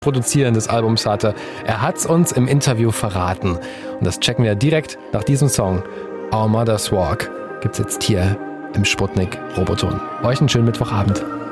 Produzieren des Albums hatte. Er hat's uns im Interview verraten. Und das checken wir direkt nach diesem Song. Our Mother's Walk gibt's jetzt hier im Sputnik Roboton. Euch einen schönen Mittwochabend.